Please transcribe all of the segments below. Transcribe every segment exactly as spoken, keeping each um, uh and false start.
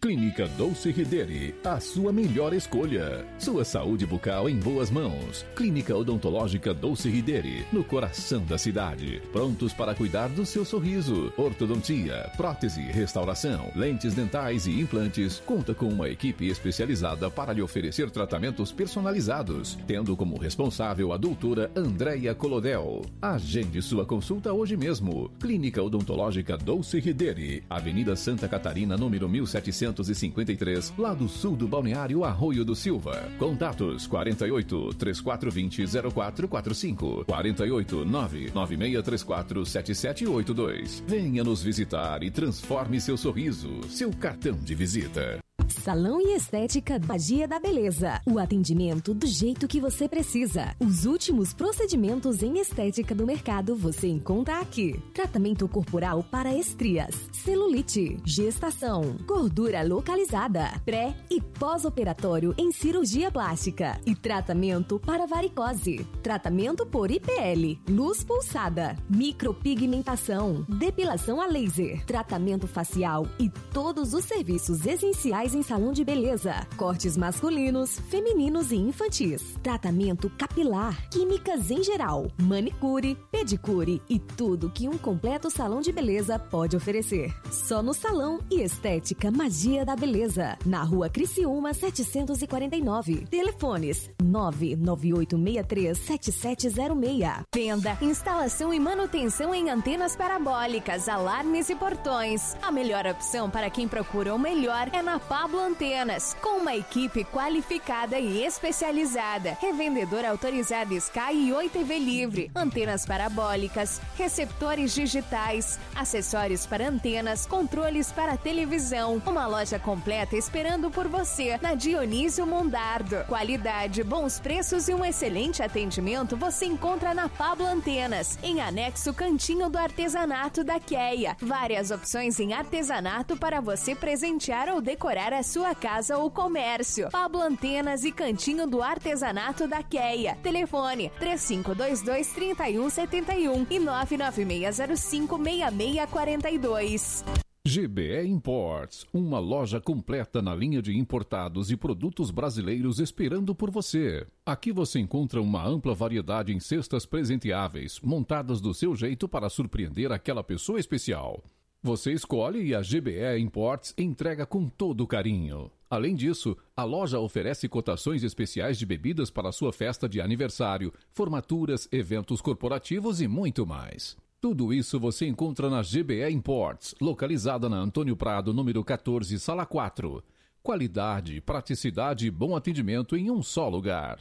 Clínica Dolce Ridere, a sua melhor escolha. Sua saúde bucal em boas mãos. Clínica Odontológica Dolce Ridere, no coração da cidade. Prontos para cuidar do seu sorriso. Ortodontia, prótese, restauração, lentes dentais e implantes. Conta com uma equipe especializada para lhe oferecer tratamentos personalizados, tendo como responsável a doutora Andréia Colodel. Agende sua consulta hoje mesmo. Clínica Odontológica Dolce Ridere, Avenida Santa Catarina, número mil setecentos e cinquenta e três, lado sul do balneário Arroio do Silva. Contatos quarenta e oito, trinta e quatro vinte, zero quatro quatro cinco, quarenta e oito, nove nove seis três quatro, sete sete oito dois. Venha nos visitar e transforme seu sorriso, seu cartão de visita. Salão e Estética Magia da Beleza. O atendimento do jeito que você precisa. Os últimos procedimentos em estética do mercado você encontra aqui. Tratamento corporal para estrias, celulite, gestação, gordura localizada, pré e pós-operatório em cirurgia plástica e tratamento para varicose. Tratamento por I P L, luz pulsada, micropigmentação, depilação a laser, tratamento facial e todos os serviços essenciais em salão de beleza, cortes masculinos, femininos e infantis, tratamento capilar, químicas em geral, manicure, pedicure e tudo que um completo salão de beleza pode oferecer. Só no Salão e Estética Magia da Beleza, na Rua Criciúma setecentos e quarenta e nove. Telefones nove nove oito seis três sete sete zero seis. Venda, instalação e manutenção em antenas parabólicas, alarmes e portões. A melhor opção para quem procura o melhor é na Pablo Antenas, com uma equipe qualificada e especializada. Revendedor autorizado Sky e Oi T V Livre, antenas parabólicas, receptores digitais, acessórios para antenas, controles para televisão. Uma loja completa esperando por você na Dionísio Mondardo. Qualidade, bons preços e um excelente atendimento você encontra na Pablo Antenas, em anexo Cantinho do Artesanato da Queia. Várias opções em artesanato para você presentear ou decorar a sua casa ou comércio. Pablo Antenas e Cantinho do Artesanato da Queia. Telefone três cinco dois dois, três um sete um e nove nove seis zero cinco, seis seis quatro dois. G B E Imports, uma loja completa na linha de importados e produtos brasileiros esperando por você. Aqui você encontra uma ampla variedade em cestas presenteáveis, montadas do seu jeito para surpreender aquela pessoa especial. Você escolhe e a G B E Imports entrega com todo carinho. Além disso, a loja oferece cotações especiais de bebidas para sua festa de aniversário, formaturas, eventos corporativos e muito mais. Tudo isso você encontra na G B E Imports, localizada na Antônio Prado, número quatorze, sala quatro. Qualidade, praticidade e bom atendimento em um só lugar.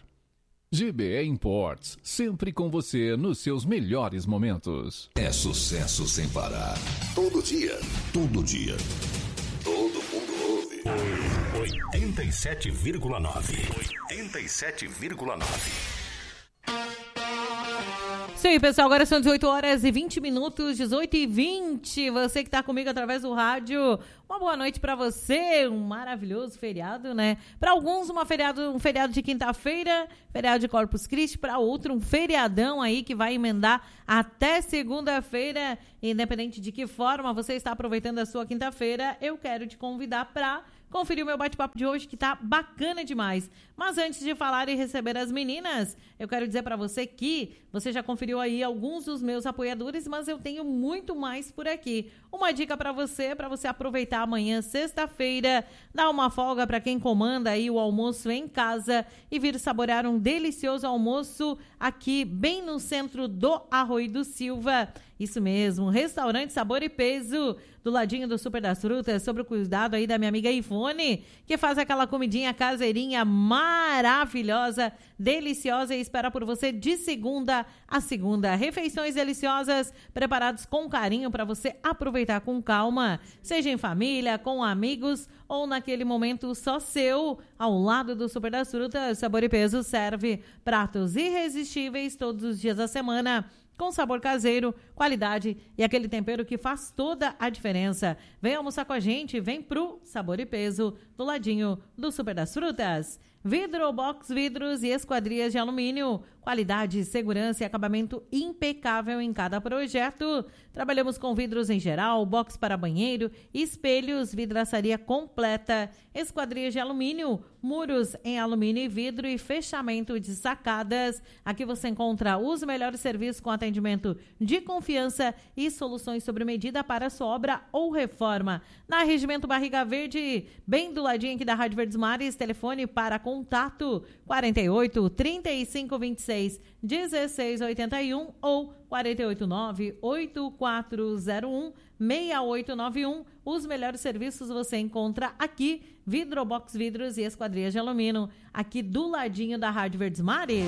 G B E Imports, sempre com você nos seus melhores momentos. É sucesso sem parar. Todo dia. Todo dia. Todo mundo ouve. oitenta e sete vírgula nove. oitenta e sete vírgula nove. Sim, pessoal, agora são dezoito horas e vinte minutos, dezoito e vinte. Você que está comigo através do rádio, uma boa noite para você, um maravilhoso feriado, né? Para alguns, uma feriado, um feriado de quinta-feira, feriado de Corpus Christi, para outro, um feriadão aí que vai emendar até segunda-feira. Independente de que forma você está aproveitando a sua quinta-feira, eu quero te convidar para conferir o meu bate-papo de hoje, que tá bacana demais. Mas antes de falar e receber as meninas, eu quero dizer para você que você já conferiu aí alguns dos meus apoiadores, mas eu tenho muito mais por aqui. Uma dica para você, para você aproveitar amanhã, sexta-feira, dar uma folga para quem comanda aí o almoço em casa e vir saborear um delicioso almoço aqui bem no centro do Arroio do Silva. Isso mesmo, restaurante Sabor e Peso, do ladinho do Super das Frutas, sob o cuidado aí da minha amiga Ivone, que faz aquela comidinha caseirinha maravilhosa, deliciosa e espera por você de segunda a segunda. Refeições deliciosas, preparados com carinho para você aproveitar com calma, seja em família, com amigos ou naquele momento só seu, ao lado do Super das Frutas. Sabor e Peso serve pratos irresistíveis todos os dias da semana, com sabor caseiro, qualidade e aquele tempero que faz toda a diferença. Vem almoçar com a gente, vem pro Sabor e Peso, do ladinho do Super das Frutas. Vidrobox Vidros e Esquadrias de Alumínio. Qualidade, segurança e acabamento impecável em cada projeto. Trabalhamos com vidros em geral, box para banheiro, espelhos, vidraçaria completa, esquadrias de alumínio, muros em alumínio e vidro e fechamento de sacadas. Aqui você encontra os melhores serviços com atendimento de confiança e soluções sobre medida para sua obra ou reforma. Na Regimento Barriga Verde, bem do ladinho aqui da Rádio Verdes Mares, telefone para contato quarenta e oito, trinta e cinco, vinte e seis, dezesseis, oitenta e um ou quarenta e oito, nove, oito quatro zero um, seis oito nove um. Os melhores serviços você encontra aqui, Vidrobox Vidros e Esquadrias de Alumínio, aqui do ladinho da Rádio Verdes Mares.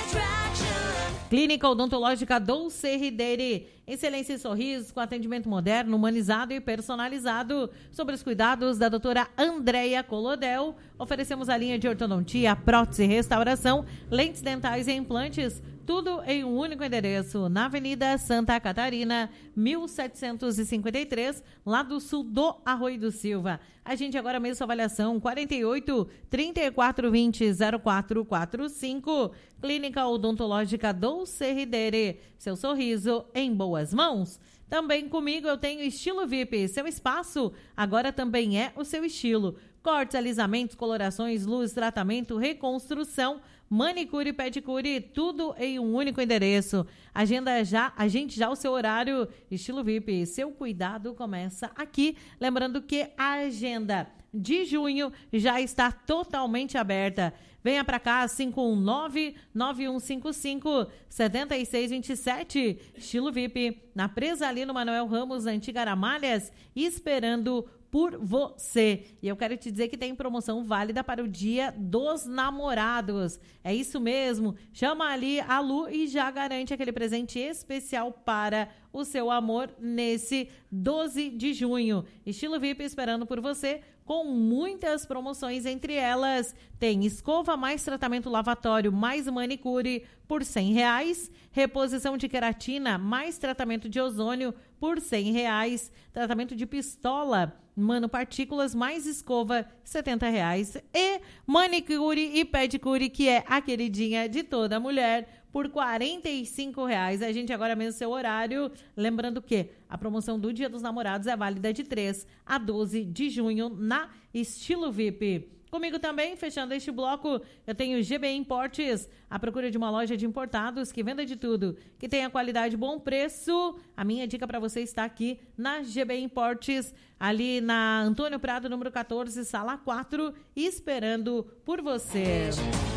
Clínica Odontológica Dolce Ridere, excelência e sorrisos com atendimento moderno, humanizado e personalizado. Sobre os cuidados da doutora Andréia Colodel, oferecemos a linha de ortodontia, prótese, restauração, lentes dentais e implantes, tudo em um único endereço, na Avenida Santa Catarina, mil setecentos e cinquenta e três, lá do sul do Arroio do Silva. A gente agora mesmo, avaliação quarenta e oito, trinta e quatro, vinte, zero quatro quatro cinco. Clínica Odontológica Dolce Ridere, seu sorriso em boas mãos. Também comigo eu tenho Estilo V I P, seu espaço agora também é o seu estilo. Cortes, alisamentos, colorações, luz, tratamento, reconstrução, manicure e pedicure, tudo em um único endereço. Agenda já, agende já o seu horário. Estilo V I P, seu cuidado começa aqui. Lembrando que a agenda de junho já está totalmente aberta. Venha para cá, cinco um nove, nove um cinco cinco, sete seis dois sete. Estilo V I P, na Presa ali no Manuel Ramos, Antiga Aramalhas, esperando por você. E eu quero te dizer que tem promoção válida para o Dia dos Namorados. É isso mesmo. Chama ali a Lu e já garante aquele presente especial para o seu amor nesse doze de junho. Estilo V I P esperando por você com muitas promoções, entre elas tem escova mais tratamento lavatório mais manicure por cem reais, reposição de queratina mais tratamento de ozônio por cem reais, tratamento de pistola, mano partículas mais escova setenta reais e manicure e pedicure, que é a queridinha de toda mulher, por quarenta e cinco reais. A gente agora mesmo seu horário. Lembrando que a promoção do Dia dos Namorados é válida de três a doze de junho na Estilo V I P. Comigo também, fechando este bloco, eu tenho G B Importes, a procura de uma loja de importados que venda de tudo, que tenha qualidade e bom preço. A minha dica para você está aqui na G B Importes, ali na Antônio Prado, número quatorze, sala quatro, esperando por você.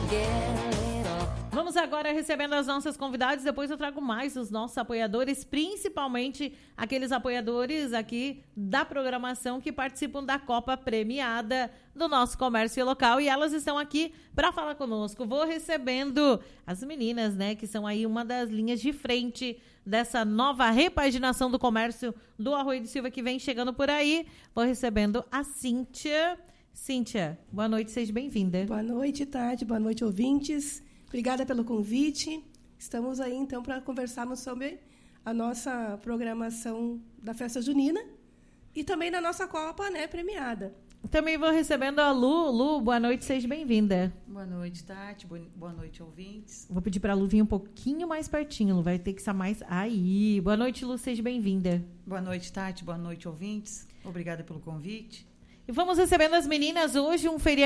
Vamos agora recebendo as nossas convidadas, depois eu trago mais os nossos apoiadores, principalmente aqueles apoiadores aqui da programação que participam da Copa Premiada do nosso comércio local, e elas estão aqui para falar conosco. Vou recebendo as meninas, né, que são aí uma das linhas de frente dessa nova repaginação do comércio do Arroio do Silva que vem chegando por aí. Vou recebendo a Cíntia. Cíntia, boa noite, seja bem-vinda. Boa noite, Tati, boa noite, ouvintes. Obrigada pelo convite. Estamos aí, então, para conversarmos sobre a nossa programação da festa junina e também da nossa Copa, né, premiada. Também vou recebendo a Lu. Lu, boa noite, seja bem-vinda. Boa noite, Tati. Boa noite, ouvintes. Vou pedir para a Lu vir um pouquinho mais pertinho. Lu vai ter que estar mais... Aí. Boa noite, Lu, seja bem-vinda. Boa noite, Tati. Boa noite, ouvintes. Obrigada pelo convite. E vamos recebendo as meninas hoje, um feriado